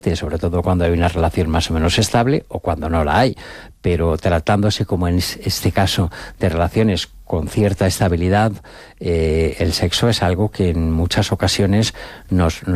sobre todo cuando hay una relación más o menos estable o cuando no la hay, pero tratándose como en este caso de relaciones con cierta estabilidad, el sexo es algo que en muchas ocasiones nos